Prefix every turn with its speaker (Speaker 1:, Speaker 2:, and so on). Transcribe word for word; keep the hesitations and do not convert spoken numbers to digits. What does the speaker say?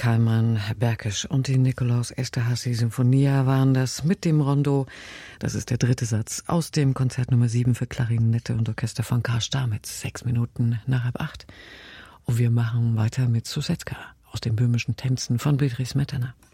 Speaker 1: Kallmann, Berkisch und die Nikolaus Esterházy Sinfonia waren das mit dem Rondo. Das ist der dritte Satz aus dem Konzert Nummer sieben für Klarinette und Orchester von Karl Stamitz. Sechs Minuten nach halb acht. Und wir machen weiter mit Sousetzka aus den böhmischen Tänzen von Bedřich Smetana.